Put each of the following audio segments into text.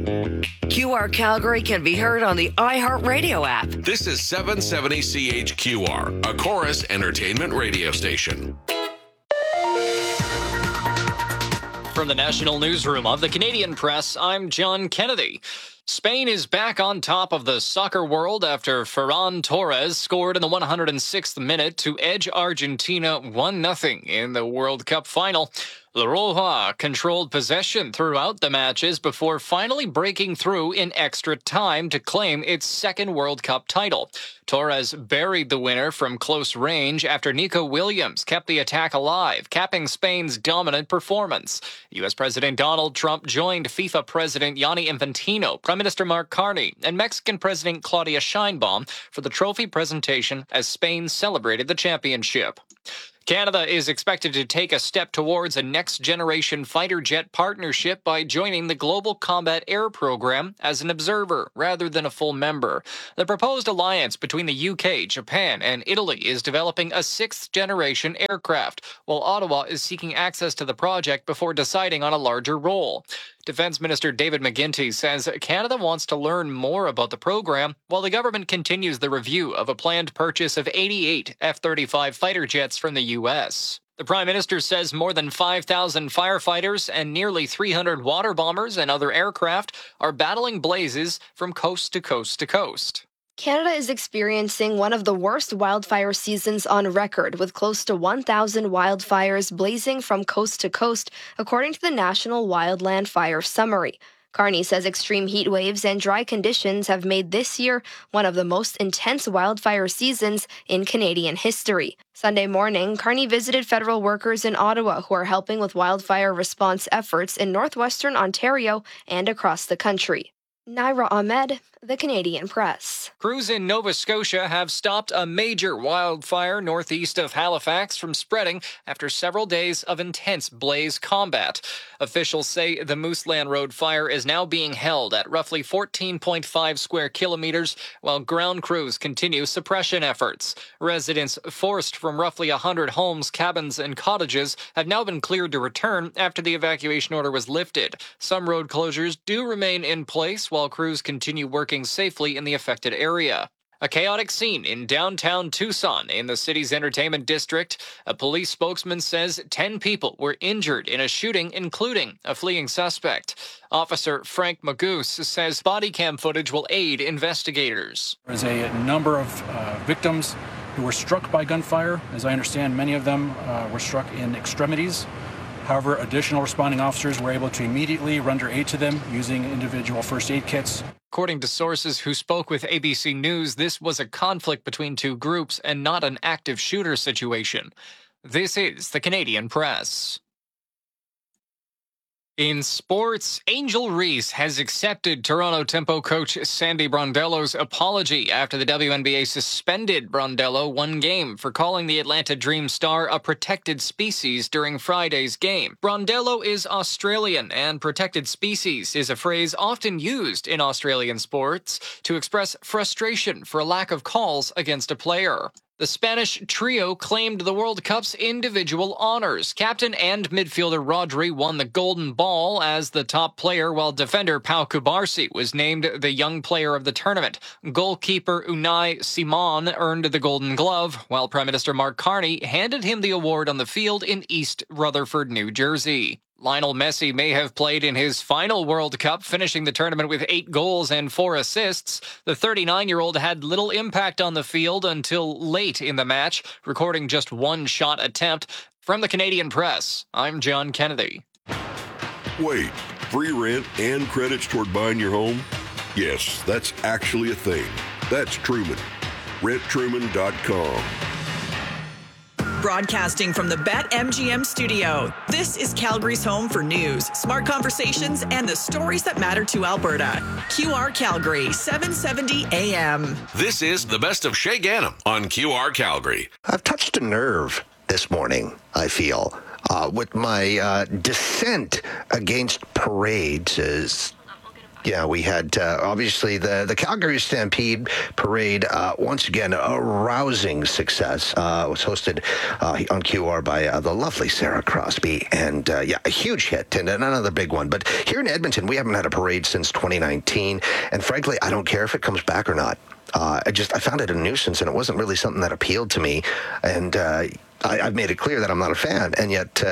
QR Calgary can be heard on the iHeartRadio app. This is 770 CHQR, a Chorus Entertainment radio station. From the National Newsroom of the Canadian Press, I'm John Kennedy. Spain is back on top of the soccer world after Ferran Torres scored in the 106th minute to edge Argentina 1-0 in the World Cup final. La Roja controlled possession throughout the matches before finally breaking through in extra time to claim its second World Cup title. Torres buried the winner from close range after Nico Williams kept the attack alive, capping Spain's dominant performance. U.S. President Donald Trump joined FIFA President Gianni Infantino, Prime Minister Mark Carney, and Mexican President Claudia Sheinbaum for the trophy presentation as Spain celebrated the championship. Canada is expected to take a step towards a next-generation fighter jet partnership by joining the Global Combat Air Program as an observer rather than a full member. The proposed alliance between the UK, Japan, and Italy is developing a sixth-generation aircraft, while Ottawa is seeking access to the project before deciding on a larger role. Defense Minister David McGuinty says Canada wants to learn more about the program while the government continues the review of a planned purchase of 88 F-35 fighter jets from the U.S. The Prime Minister says more than 5,000 firefighters and nearly 300 water bombers and other aircraft are battling blazes from coast to coast to coast. Canada is experiencing one of the worst wildfire seasons on record, with close to 1,000 wildfires blazing from coast to coast, according to the National Wildland Fire Summary. Carney says extreme heat waves and dry conditions have made this year one of the most intense wildfire seasons in Canadian history. Sunday morning, Carney visited federal workers in Ottawa who are helping with wildfire response efforts in northwestern Ontario and across the country. Naira Ahmed, The Canadian Press. Crews in Nova Scotia have stopped a major wildfire northeast of Halifax from spreading after several days of intense blaze combat. Officials say the Mooseland Road fire is now being held at roughly 14.5 square kilometers, while ground crews continue suppression efforts. Residents forced from roughly 100 homes, cabins, and cottages have now been cleared to return after the evacuation order was lifted. Some road closures do remain in place while crews continue working safely in the affected area. A chaotic scene in downtown Tucson in the city's entertainment district. A police spokesman says 10 people were injured in a shooting, including a fleeing suspect. Officer Frank Magoose says body cam footage will aid investigators. There's a number of victims who were struck by gunfire. As I understand, many of them were struck in extremities. However, additional responding officers were able to immediately render aid to them using individual first aid kits. According to sources who spoke with ABC News, this was a conflict between two groups and not an active shooter situation. This is the Canadian Press. In sports, Angel Reese has accepted Toronto Tempo coach Sandy Brondello's apology after the WNBA suspended Brondello 1 game for calling the Atlanta Dream star a protected species during Friday's game. Brondello is Australian, and protected species is a phrase often used in Australian sports to express frustration for a lack of calls against a player. The Spanish trio claimed the World Cup's individual honors. Captain and midfielder Rodri won the Golden Ball as the top player, while defender Pau Cubarsí was named the Young Player of the tournament. Goalkeeper Unai Simon earned the Golden Glove, while Prime Minister Mark Carney handed him the award on the field in East Rutherford, New Jersey. Lionel Messi may have played in his final World Cup, finishing the tournament with 8 goals and 4 assists. The 39-year-old had little impact on the field until late in the match, recording just 1 shot attempt. From the Canadian Press, I'm John Kennedy. Wait, free rent and credits toward buying your home? Yes, that's actually a thing. That's Truman. RentTruman.com. Broadcasting from the BetMGM studio, this is Calgary's home for news, smart conversations, and the stories that matter to Alberta. QR Calgary, 770 AM. This is the best of Shay Ganem on QR Calgary. I've touched a nerve this morning, I feel, with my dissent against parades. Yeah, we had, obviously, the Calgary Stampede Parade, once again, a rousing success. Was hosted on QR by the lovely Sarah Crosby. And, a huge hit and another big one. But here in Edmonton, we haven't had a parade since 2019. And frankly, I don't care if it comes back or not. I found it a nuisance, and it wasn't really something that appealed to me. And I've made it clear that I'm not a fan. And yet,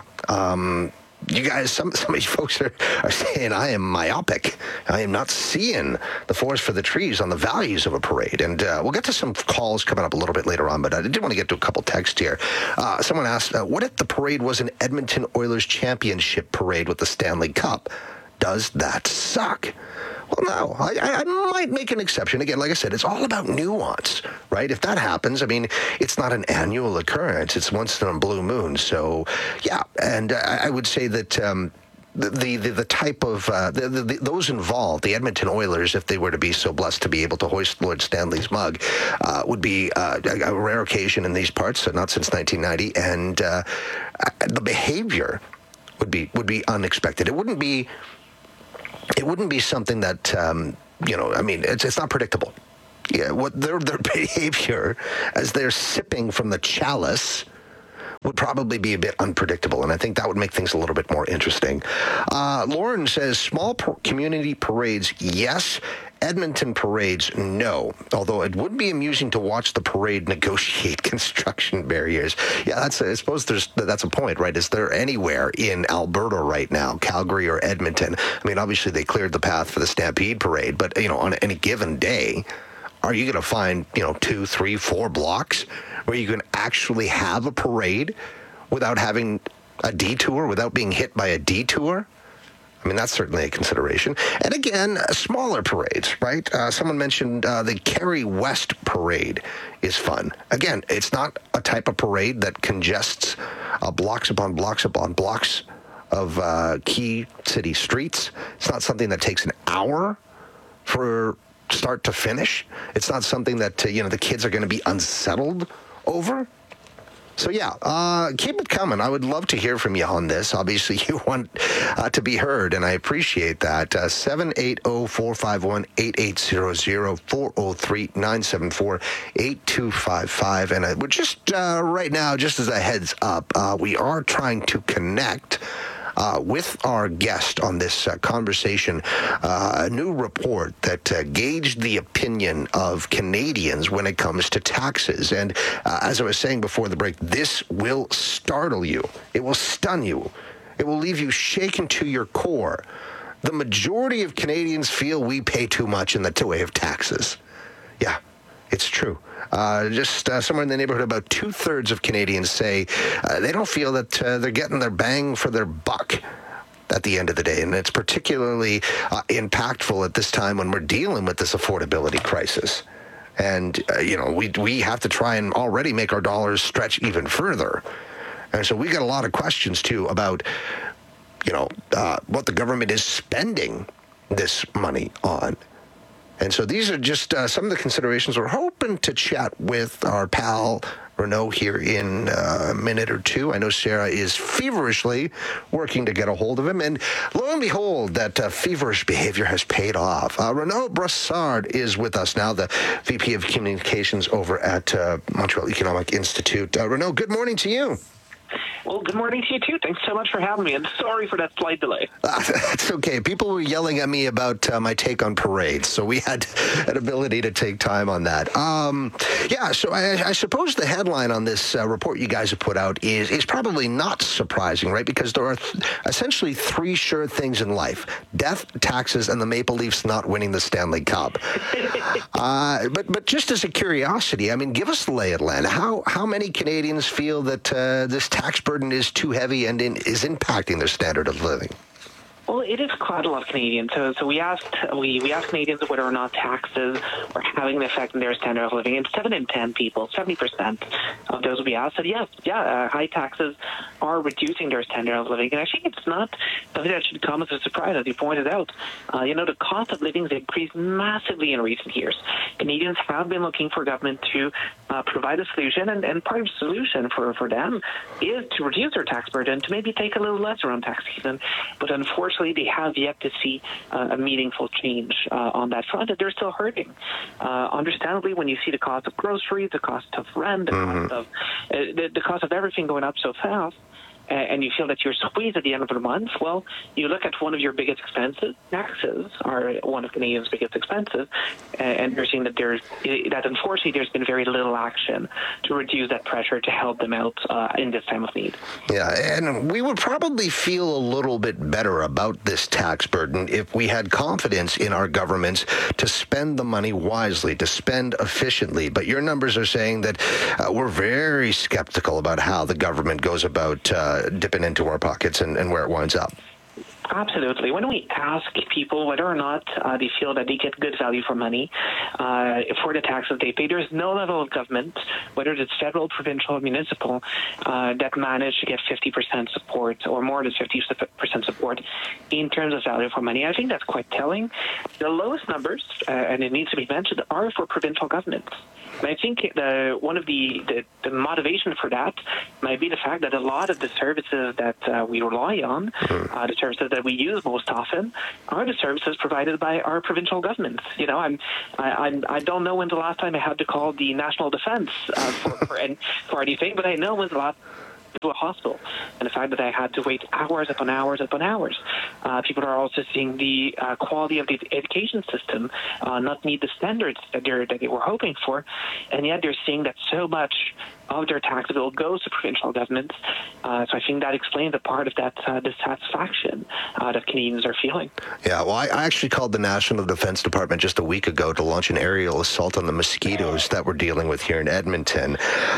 you guys, some of you folks are saying I am myopic. I am not seeing the forest for the trees on the values of a parade. And we'll get to some calls coming up a little bit later on, but I did want to get to a couple texts here. Someone asked, what if the parade was an Edmonton Oilers championship parade with the Stanley Cup? Does that suck? Well, no, I might make an exception. Again, like I said, it's all about nuance, right? If that happens, I mean, it's not an annual occurrence. It's once in a blue moon. So, yeah, and I would say that the type of those involved, the Edmonton Oilers, if they were to be so blessed to be able to hoist Lord Stanley's mug, would be a rare occasion in these parts, not since 1990, and the behavior would be unexpected. It wouldn't be something that, it's not predictable. Yeah, what their behavior as they're sipping from the chalice would probably be a bit unpredictable, and I think that would make things a little bit more interesting. Lauren says, small community parades, yes. Edmonton parades, no. Although it would be amusing to watch the parade negotiate construction barriers. Yeah, I suppose that's a point, right? Is there anywhere in Alberta right now, Calgary or Edmonton? I mean, obviously they cleared the path for the Stampede Parade, but, on any given day, are you going to find, 2, 3, 4 blocks where you can actually have a parade without having a detour, without being hit by a detour? I mean, that's certainly a consideration. And again, smaller parades, right? Someone mentioned the Kerry West Parade is fun. Again, it's not a type of parade that congests blocks upon blocks upon blocks of key city streets. It's not something that takes an hour for start to finish. It's not something that, the kids are going to be unsettled over. So, keep it coming. I would love to hear from you on this. Obviously, you want to be heard, and I appreciate that. 780-451-8800, 403-974-8255. And we're just right now, just as a heads up, we are trying to connect with our guest on this conversation, a new report that gauged the opinion of Canadians when it comes to taxes. And as I was saying before the break, this will startle you. It will stun you. It will leave you shaken to your core. The majority of Canadians feel we pay too much in the way of taxes. Yeah, it's true. Somewhere in the neighborhood, about 2/3 of Canadians say they don't feel that they're getting their bang for their buck at the end of the day. And it's particularly impactful at this time when we're dealing with this affordability crisis. And, we have to try and already make our dollars stretch even further. And so we got a lot of questions, too, about, what the government is spending this money on. And so these are just some of the considerations. We're hoping to chat with our pal Renaud here in a minute or two. I know Sarah is feverishly working to get a hold of him. And lo and behold, that feverish behavior has paid off. Renaud Brassard is with us now, the VP of Communications over at Montreal Economic Institute. Renaud, good morning to you. Well, good morning to you, too. Thanks so much for having me, and sorry for that slight delay. That's okay. People were yelling at me about my take on parades, so we had an ability to take time on that. So I suppose the headline on this report you guys have put out is probably not surprising, right? Because there are essentially 3 sure things in life: death, taxes, and the Maple Leafs not winning the Stanley Cup. But just as a curiosity, I mean, give us the lay of the land. How many Canadians feel that this tax burden is too heavy and is impacting their standard of living? Well, it is quite a lot of Canadians. So we asked Canadians whether or not taxes were having an effect on their standard of living, and 7 in 10 people, 70% of those we asked said yes, high taxes are reducing their standard of living. And I think it's not something that should come as a surprise, as you pointed out. The cost of living has increased massively in recent years. Canadians have been looking for government to provide a solution, and part of the solution for them is to reduce their tax burden, to maybe take a little less around tax season. But unfortunately, unfortunately, they have yet to see a meaningful change on that front, and they're still hurting. Understandably, when you see the cost of groceries, the cost of rent, the cost of everything going up so fast, and you feel that you're squeezed at the end of the month, well, you look at one of your biggest expenses. Taxes are one of Canadians' biggest expenses, and you're seeing that that unfortunately there's been very little action to reduce that pressure to help them out in this time of need. Yeah, and we would probably feel a little bit better about this tax burden if we had confidence in our governments to spend the money wisely, to spend efficiently. But your numbers are saying that we're very skeptical about how the government goes about dipping into our pockets and where it winds up. Absolutely. When we ask people whether or not they feel that they get good value for money for the taxes they pay, there's no level of government, whether it's federal, provincial, or municipal, that manage to get 50% support or more than 50% support in terms of value for money. I think that's quite telling. The lowest numbers, and it needs to be mentioned, are for provincial governments. And I think one of the motivation for that might be the fact that a lot of the services that we rely on, the services that we use most often, are the services provided by our provincial governments. You know, I don't know when the last time I had to call the National Defense for anything, but I know when the last to a hospital, and the fact that I had to wait hours upon hours upon hours. People are also seeing the quality of the education system not meet the standards that they were hoping for, and yet they're seeing that so much of their tax bill goes to provincial governments. So I think that explains a part of that dissatisfaction that Canadians are feeling. Yeah, well, I actually called the National Defense Department just a week ago to launch an aerial assault on the mosquitoes that we're dealing with here in Edmonton.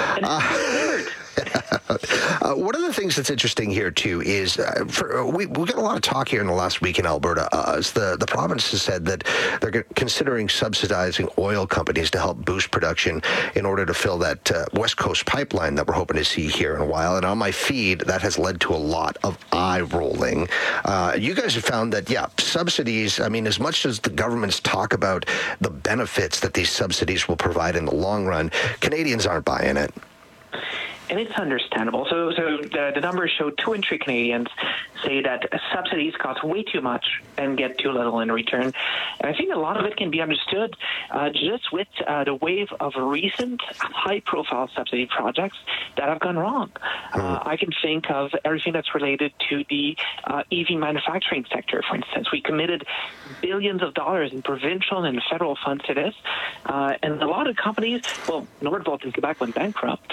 One of the things that's interesting here, too, is we got a lot of talk here in the last week in Alberta as the province has said that they're considering subsidizing oil companies to help boost production in order to fill that West Coast pipeline that we're hoping to see here in a while. And on my feed, that has led to a lot of eye rolling. You guys have found that, subsidies, I mean, as much as the governments talk about the benefits that these subsidies will provide in the long run, Canadians aren't buying it. And it's understandable. So the numbers show 2 in 3 Canadians say that subsidies cost way too much and get too little in return. And I think a lot of it can be understood just with the wave of recent high-profile subsidy projects that have gone wrong. I can think of everything that's related to the EV manufacturing sector, for instance. We committed billions of dollars in provincial and federal funds to this. And a lot of companies, well, Nordvolt in Quebec went bankrupt.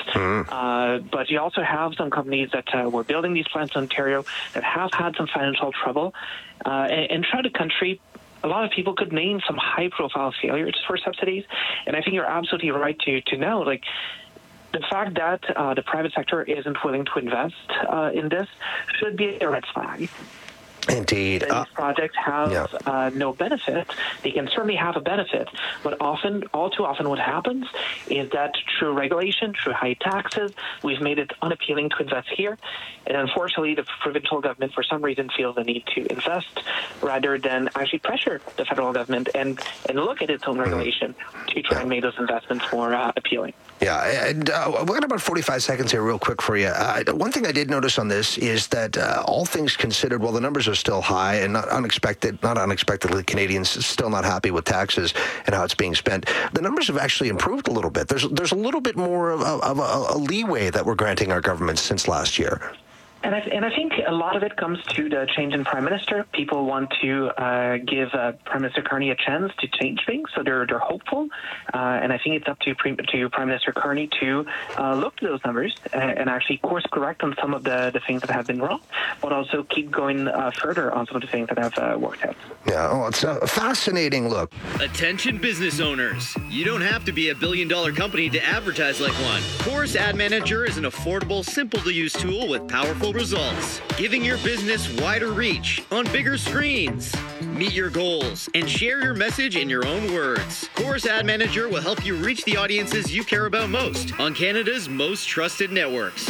But you also have some companies that were building these plants in Ontario that have had some financial trouble. And throughout the country, a lot of people could name some high-profile failures for subsidies. And I think you're absolutely right to know, like, the fact that the private sector isn't willing to invest in this should be a red flag. Indeed. These projects have no benefit. They can certainly have a benefit, but all too often what happens is that through regulation, through high taxes, we've made it unappealing to invest here. And unfortunately, the provincial government, for some reason, feels the need to invest rather than actually pressure the federal government and look at its own regulation to try and make those investments more appealing. Yeah, and we've got about 45 seconds here real quick for you. One thing I did notice on this is that all things considered, while the numbers are still high and not unexpectedly, Canadians still not happy with taxes and how it's being spent, the numbers have actually improved a little bit. There's a little bit more of a leeway that we're granting our governments since last year. And I think a lot of it comes to the change in Prime Minister. People want to give Prime Minister Carney a chance to change things, so they're hopeful. And I think it's up to Prime Minister Carney to look to those numbers and actually course correct on some of the things that have been wrong, but also keep going further on some of the things that have worked out. Yeah, it's a fascinating look. Attention business owners. You don't have to be a billion-dollar company to advertise like one. Chorus Ad Manager is an affordable, simple-to-use tool with powerful results, giving your business wider reach on bigger screens. Meet your goals and share your message in your own words. Chorus Ad Manager will help you reach the audiences you care about most on Canada's most trusted networks.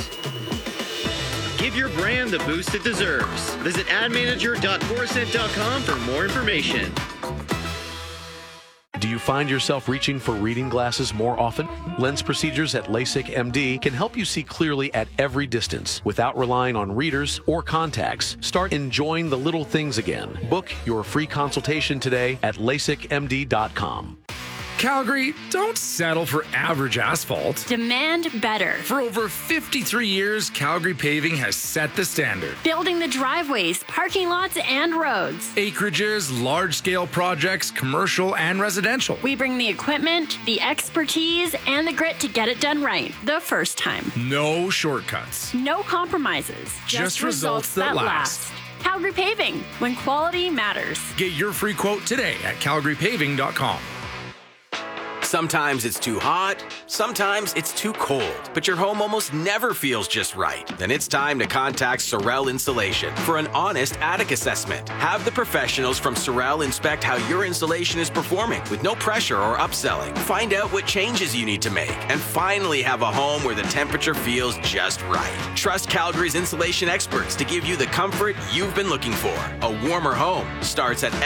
Give your brand the boost it deserves. Visit admanager.corusent.com for more information. Do you find yourself reaching for reading glasses more often? Lens procedures at LASIK MD can help you see clearly at every distance without relying on readers or contacts. Start enjoying the little things again. Book your free consultation today at LASIKMD.com. Calgary, don't settle for average asphalt. Demand better. For over 53 years, Calgary Paving has set the standard. Building the driveways, parking lots, and roads. Acreages, large-scale projects, commercial and residential. We bring the equipment, the expertise, and the grit to get it done right the first time. No shortcuts. No compromises. Just results that last. Calgary Paving, when quality matters. Get your free quote today at calgarypaving.com. Sometimes it's too hot, sometimes it's too cold, but your home almost never feels just right. Then it's time to contact Sorel Insulation for an honest attic assessment. Have the professionals from Sorel inspect how your insulation is performing with no pressure or upselling. Find out what changes you need to make and finally have a home where the temperature feels just right. Trust Calgary's insulation experts to give you the comfort you've been looking for. A warmer home starts at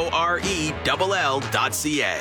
sorell.ca.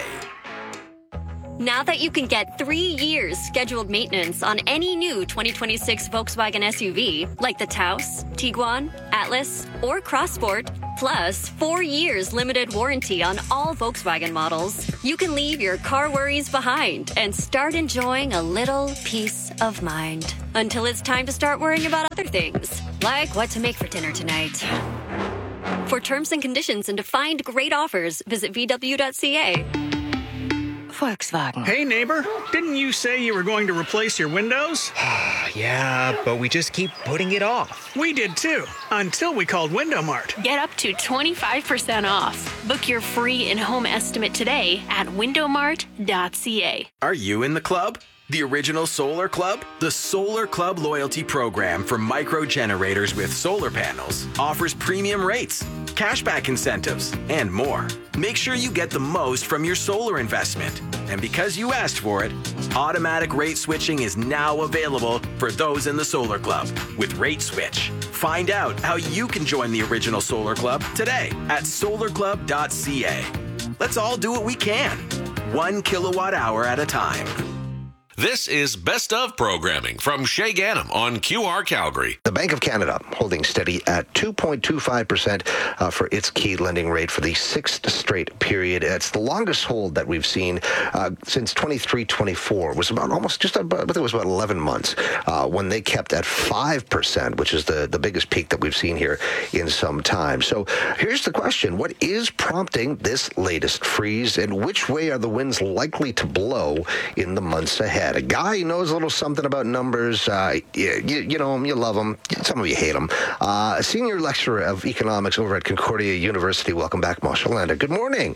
Now that you can get 3 years scheduled maintenance on any new 2026 Volkswagen SUV, like the Taos, Tiguan, Atlas, or Crossport, plus 4 years limited warranty on all Volkswagen models, you can leave your car worries behind and start enjoying a little peace of mind. Until it's time to start worrying about other things, like what to make for dinner tonight. For terms and conditions and to find great offers, visit VW.ca. Volkswagen. Hey, neighbor, didn't you say you were going to replace your windows? Yeah, but we just keep putting it off. We did too, until we called Window Mart. Get up to 25% off. Book your free in-home estimate today at windowmart.ca. Are you in the club? The original Solar Club? The Solar Club loyalty program for micro generators with solar panels offers premium rates, cashback incentives, and more. Make sure you get the most from your solar investment. And because you asked for it, automatic rate switching is now available for those in the Solar Club with Rate Switch. Find out how you can join the original Solar Club today at solarclub.ca. Let's all do what we can, 1 kilowatt hour at a time. This is Best of programming from Shay Ganem on QR Calgary. The Bank of Canada holding steady at 2.25% for its key lending rate for the sixth straight period. It's the longest hold that we've seen since 23-24. It was about it was about 11 months when they kept at 5%, which is the biggest peak that we've seen here in some time. So here's the question. What is prompting this latest freeze, and which way are the winds likely to blow in the months ahead? A guy who knows a little something about numbers. You know him, you love him. Some of you hate him. A senior lecturer of economics over at Concordia University. Welcome back, Moshe Landa. Good morning.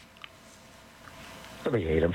Some of you hate him.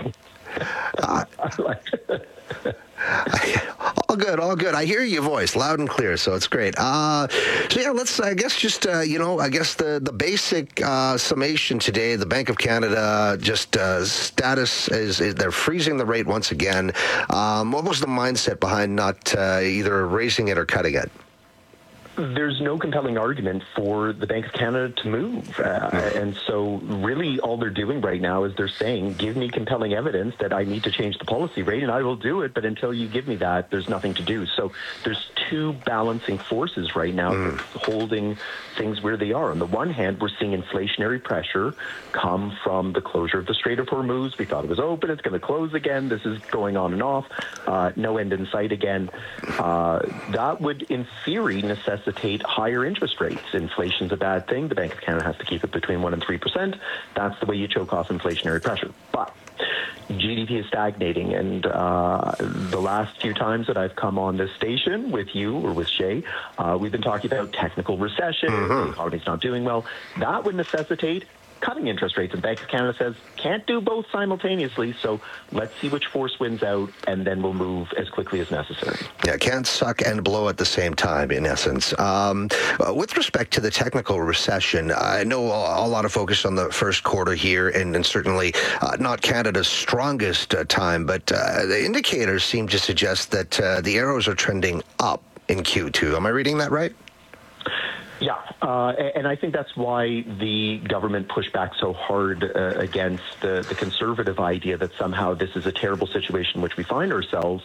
All good. I hear your voice loud and clear, so it's great. So yeah, let's, I guess, just, the basic summation today, the Bank of Canada, status is they're freezing the rate once again. What was the mindset behind not either raising it or cutting it? There's no compelling argument for the Bank of Canada to move. And so really all they're doing right now is they're saying, give me compelling evidence that I need to change the policy rate and I will do it. But until you give me that, there's nothing to do. So there's two balancing forces right now holding things where they are. On the one hand, we're seeing inflationary pressure come from the closure of the Strait of Hormuz. We thought it was open. It's going to close again. This is going on and off. No end in sight again. That would, in theory, necessitate higher interest rates. Inflation's a bad thing. The Bank of Canada has to keep it between 1% and 3%. That's the way you choke off inflationary pressure. But GDP is stagnating, and the last few times that I've come on this station with you or with Shay, we've been talking about technical recession, the economy's not doing well. That would necessitate cutting interest rates, and Bank of Canada says can't do both simultaneously, so let's see which force wins out, and then we'll move as quickly as necessary. Yeah, can't suck and blow at the same time, in essence. With respect to the technical recession, I know a lot of focus on the first quarter here, and certainly not Canada's strongest time, but the indicators seem to suggest that the arrows are trending up in Q2. Am I reading that right? Yeah, And I think that's why the government pushed back so hard against the conservative idea that somehow this is a terrible situation in which we find ourselves.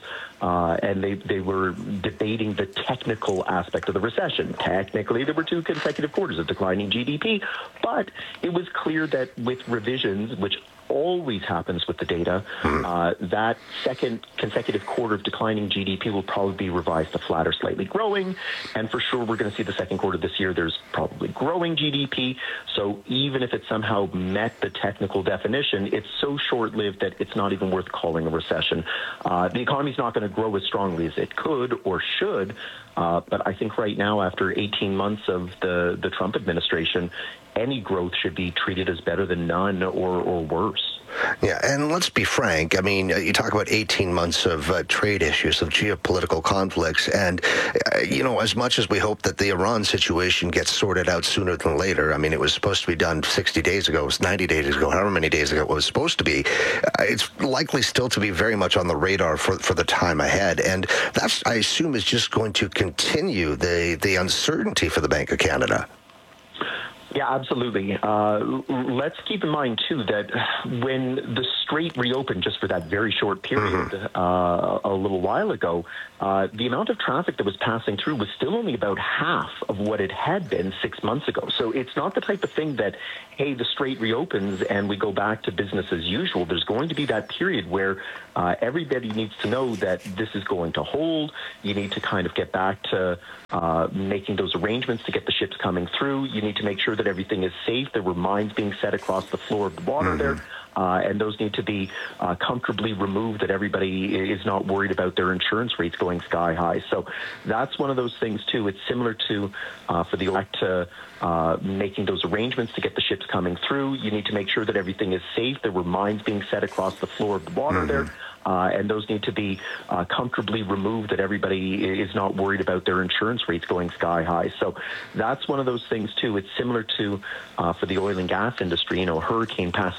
And they were debating the technical aspect of the recession. Technically, there were 2 consecutive quarters of declining GDP, but it was clear that with revisions, which always happens with the data, that second consecutive quarter of declining GDP will probably be revised to flat or slightly growing. And for sure, we're going to see the second quarter this year, there's probably growing GDP. So even if it somehow met the technical definition, it's so short-lived that it's not even worth calling a recession. The economy's not going to grow as strongly as it could or should. But I think right now, after 18 months of the Trump administration, any growth should be treated as better than none or worse. Yeah, and let's be frank. I mean, you talk about 18 months of trade issues, of geopolitical conflicts, and, as much as we hope that the Iran situation gets sorted out sooner than later, I mean, it was supposed to be done 60 days ago, it was 90 days ago, however many days ago it was supposed to be, it's likely still to be very much on the radar for the time ahead. And that's, I assume, is just going to continue the uncertainty for the Bank of Canada. Yeah, absolutely. Let's keep in mind, too, that when the strait reopened just for that very short period a little while ago, the amount of traffic that was passing through was still only about half of what it had been 6 months ago. So it's not the type of thing that, hey, the strait reopens and we go back to business as usual. There's going to be that period where everybody needs to know that this is going to hold. You need to kind of get back to making those arrangements to get the ships coming through. You need to make sure that everything is safe. There were mines being set across the floor of the water there. And those need to be comfortably removed, that everybody is not worried about their insurance rates going sky high. So that's one of those things, too. It's similar to for the elect making those arrangements to get the ships coming through. You need to make sure that everything is safe. There were mines being set across the floor of the water there. And those need to be comfortably removed, that everybody is not worried about their insurance rates going sky high. So that's one of those things, too. It's similar to for the oil and gas industry. Hurricane passes